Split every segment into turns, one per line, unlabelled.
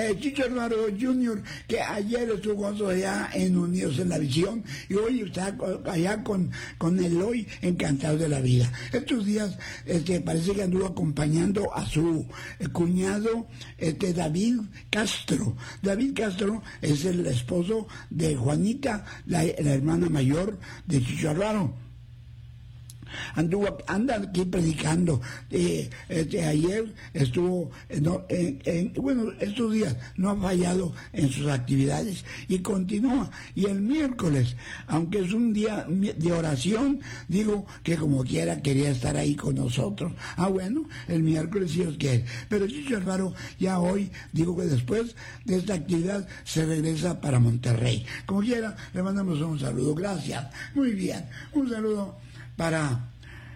Chicho Alvaro Jr., que ayer estuvo con nosotros allá en Unidos en la Visión, y hoy está allá con Eloy, encantado de la vida. Estos días parece que anduvo acompañando a su cuñado David Castro. David Castro es el esposo de Juanita, la hermana mayor de Chicho Alvaro. Anda aquí predicando. Ayer estuvo, bueno, estos días no ha fallado en sus actividades y continúa. Y el miércoles, aunque es un día de oración, digo que como quiera quería estar ahí con nosotros. Bueno, el miércoles si Dios quiere. Pero Chicho Alvaro ya hoy, digo que después de esta actividad se regresa para Monterrey. Como quiera, le mandamos un saludo. Gracias. Muy bien. Un saludo para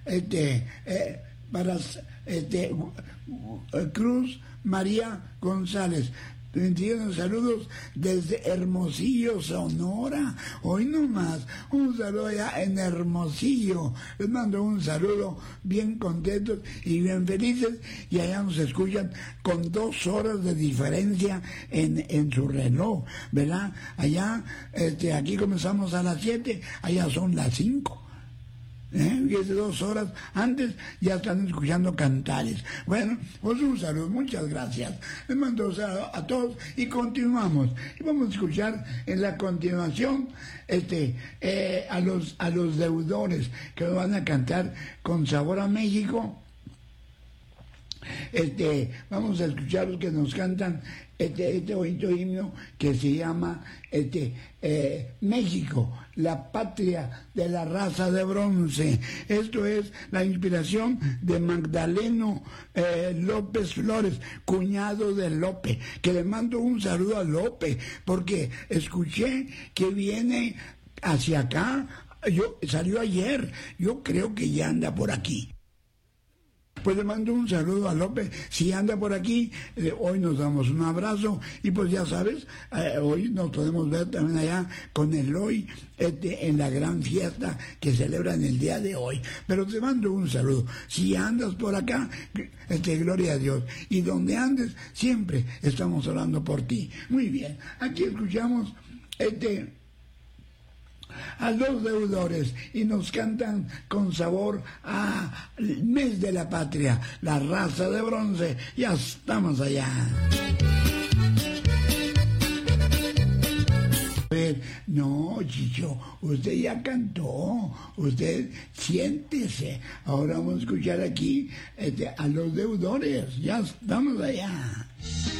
Cruz María González. Bendiciones, saludos desde Hermosillo, Sonora. Hoy nomás, un saludo allá en Hermosillo. Les mando un saludo, bien contentos y bien felices. Y allá nos escuchan con 2 horas de diferencia en su reloj, ¿verdad? Allá, aquí comenzamos a las 7, allá son las 5. Y es 2 horas antes ya están escuchando cantares. Bueno, pues un saludo, muchas gracias. Les mando un saludo a todos y continuamos. Y vamos a escuchar en la continuación a los deudores que van a cantar Con Sabor a México. Vamos a escuchar los que nos cantan este bonito himno que se llama México, la patria de la raza de bronce. Esto es la inspiración de Magdaleno López Flores, cuñado de Lope, que le mando un saludo a Lope, porque escuché que viene hacia acá, salió ayer, yo creo que ya anda por aquí. Pues le mando un saludo a López, si anda por aquí, hoy nos damos un abrazo, y pues ya sabes, hoy nos podemos ver también allá con Eloy, en la gran fiesta que celebran el día de hoy. Pero te mando un saludo, si andas por acá, gloria a Dios, y donde andes, siempre estamos orando por ti. Muy bien, aquí escuchamos a los deudores y nos cantan Con Sabor al mes de la patria, la raza de bronce. Ya estamos allá. No, Chicho, usted ya cantó, usted siéntese. Ahora vamos a escuchar aquí a los deudores. Ya estamos allá.